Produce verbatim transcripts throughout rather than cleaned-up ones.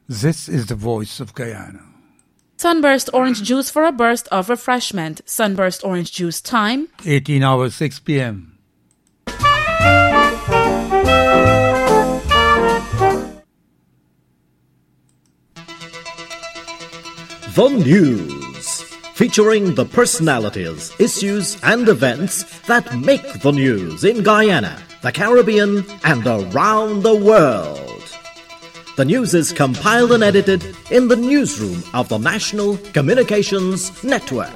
This is the voice of Guyana. Sunburst orange juice for a burst of refreshment. Sunburst orange juice time. eighteen hours, six p.m. The News, featuring the personalities, issues and events that make the news in Guyana, the Caribbean and around the world. The news is compiled and edited in the newsroom of the National Communications Network.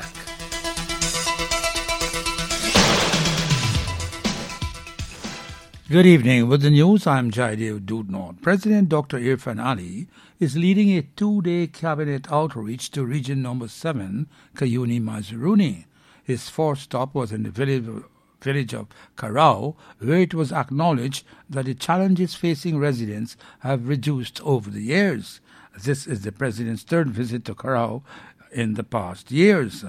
Good evening. With the news, I'm Jaidev Dudnod. President Doctor Irfan Ali is leading a two-day cabinet outreach to region number seven, Cuyuni Mazuruni. His first stop was in the village village of Karao, where it was acknowledged that the challenges facing residents have reduced over the years. This is the President's third visit to Karao in the past years.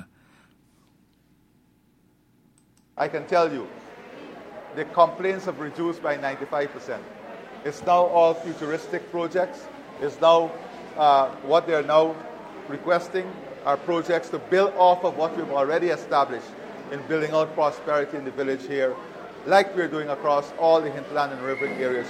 I can tell you, the complaints have reduced by ninety-five percent. It's now all futuristic projects. It's now, uh, what they're now requesting are projects to build off of what we've already established in building out prosperity in the village here, like we're doing across all the hinterland and riverine areas.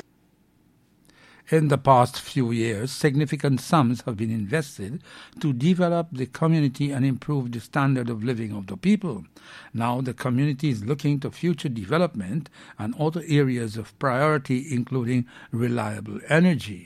In the past few years, significant sums have been invested to develop the community and improve the standard of living of the people. Now the community is looking to future development and other areas of priority, including reliable energy.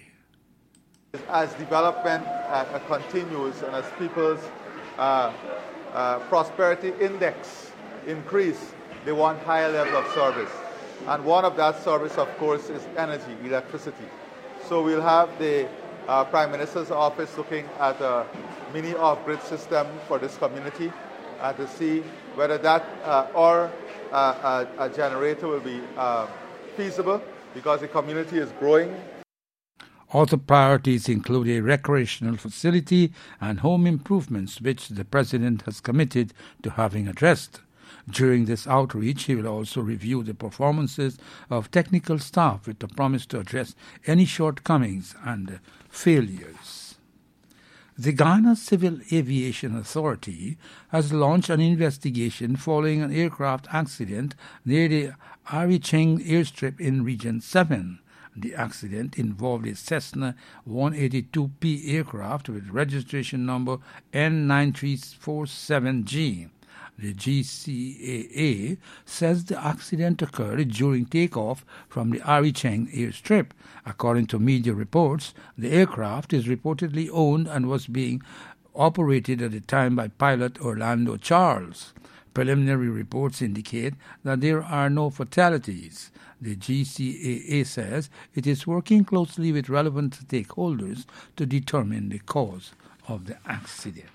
As development uh, continues and as people's uh, uh, prosperity index increase, they want higher level of service. And one of that service, of course, is energy, electricity. So we'll have the uh, Prime Minister's office looking at a mini off-grid system for this community uh, to see whether that uh, or uh, a, a generator will be uh, feasible, because the community is growing. Other priorities include a recreational facility and home improvements, which the President has committed to having addressed. During this outreach, he will also review the performances of technical staff with the promise to address any shortcomings and failures. The Guyana Civil Aviation Authority has launched an investigation following an aircraft accident near the Aricheng airstrip in Region seven. The accident involved a Cessna one eighty-two P aircraft with registration number N nine three four seven G. The G C A A says the accident occurred during takeoff from the Aricheng airstrip. According to media reports, the aircraft is reportedly owned and was being operated at the time by pilot Orlando Charles. Preliminary reports indicate that there are no fatalities. The G C A A says it is working closely with relevant stakeholders to determine the cause of the accident.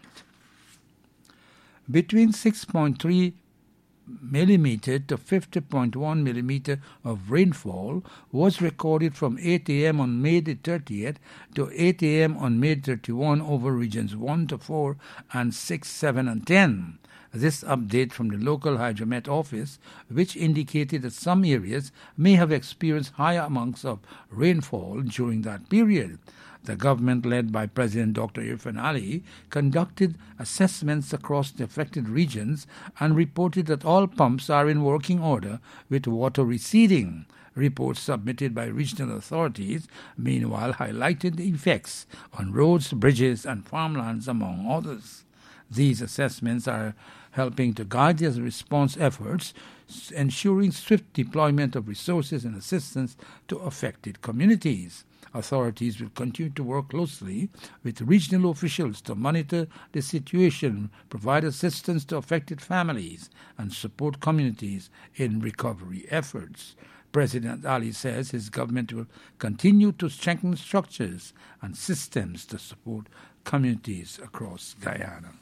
Between six point three millimeter to fifty point one millimeter of rainfall was recorded from eight a.m. on May the thirtieth to eight a.m. on May thirty-first over regions one to four and six, seven and ten. This update from the local Hydromet office, which indicated that some areas may have experienced higher amounts of rainfall during that period. The government, led by President Doctor Irfan Ali, conducted assessments across the affected regions and reported that all pumps are in working order with water receding. Reports submitted by regional authorities, meanwhile, highlighted the effects on roads, bridges and farmlands, among others. These assessments are helping to guide the response efforts, ensuring swift deployment of resources and assistance to affected communities. Authorities will continue to work closely with regional officials to monitor the situation, provide assistance to affected families, and support communities in recovery efforts. President Ali says his government will continue to strengthen structures and systems to support communities across Guyana.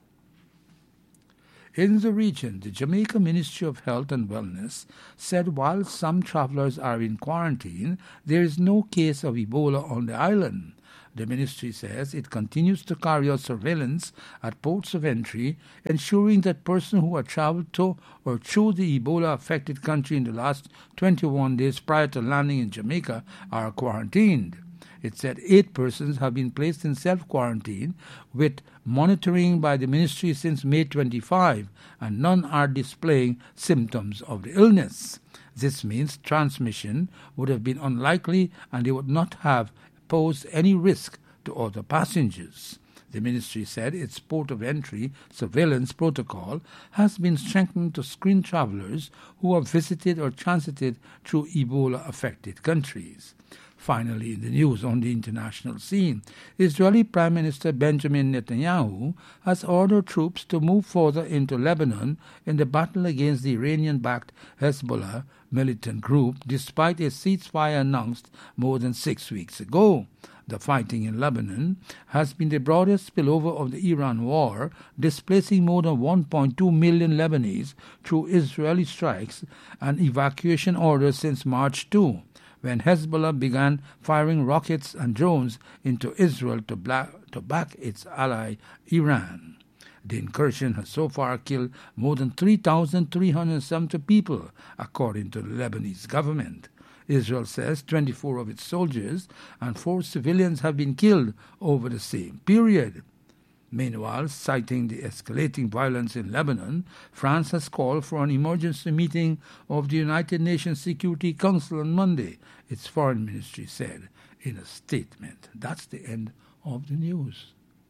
In the region, the Jamaica Ministry of Health and Wellness said while some travelers are in quarantine, there is no case of Ebola on the island. The ministry says it continues to carry out surveillance at ports of entry, ensuring that persons who have traveled to or through the Ebola-affected country in the last twenty-one days prior to landing in Jamaica are quarantined. It said eight persons have been placed in self-quarantine with monitoring by the ministry since May twenty-fifth, and none are displaying symptoms of the illness. This means transmission would have been unlikely and they would not have posed any risk to other passengers. The ministry said its port of entry surveillance protocol has been strengthened to screen travellers who have visited or transited through Ebola-affected countries. Finally, in the news on the international scene, Israeli Prime Minister Benjamin Netanyahu has ordered troops to move further into Lebanon in the battle against the Iranian-backed Hezbollah militant group, despite a ceasefire announced more than six weeks ago. The fighting in Lebanon has been the broadest spillover of the Iran war, displacing more than one point two million Lebanese through Israeli strikes and evacuation orders since March second, when Hezbollah began firing rockets and drones into Israel to, black, to back its ally Iran. The incursion has so far killed more than three thousand three hundred seventy people, according to the Lebanese government. Israel says twenty-four of its soldiers and four civilians have been killed over the same period. Meanwhile, citing the escalating violence in Lebanon, France has called for an emergency meeting of the United Nations Security Council on Monday, its foreign ministry said in a statement. That's the end of the news.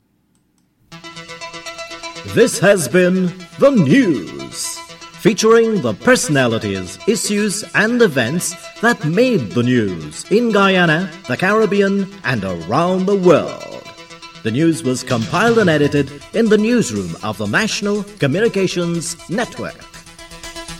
This has been The News, featuring the personalities, issues and events that made the news in Guyana, the Caribbean and around the world. The news was compiled and edited in the newsroom of the National Communications Network.